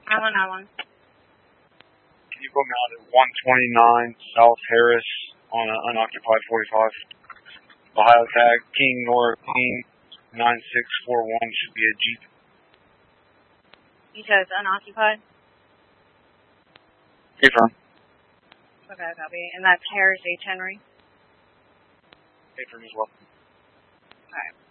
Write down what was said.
911. Can you put me out at 129 South Harris on an unoccupied 45? Ohio tag, King Nora King 9641 should be a Jeep. You said it's unoccupied? Affirm. Okay, copy. And that's Harris H. Henry? Affirm as well. Alright.